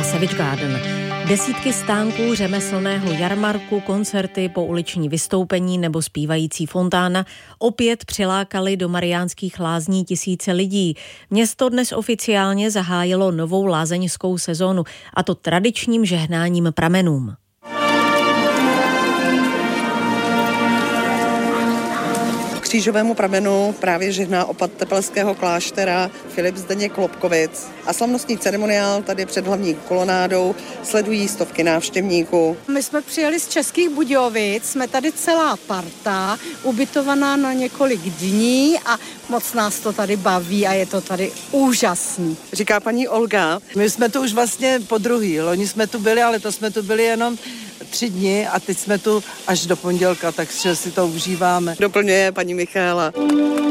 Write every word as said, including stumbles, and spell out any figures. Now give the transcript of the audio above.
Savage Garden. Desítky stánků, řemeslného jarmarku, koncerty, pouliční vystoupení nebo zpívající fontána opět přilákali do Mariánských Lázní tisíce lidí. Město dnes oficiálně zahájilo novou lázeňskou sezónu, a to tradičním žehnáním pramenům. Křížovému pramenu právě žehná opat Tepelského kláštera Filip Zdeněk Lobkovic. A slavnostní ceremoniál tady před hlavní kolonádou sledují stovky návštěvníků. My jsme přijeli z Českých Budějovic, jsme tady celá parta, ubytovaná na několik dní a moc nás to tady baví a je to tady úžasný. Říká paní Olga. My jsme tu už vlastně po druhý. Loni jsme tu byli, ale to jsme tu byli jenom tři dny a teď jsme tu až do pondělka, takže si to užíváme. Doplňuje paní Michaela.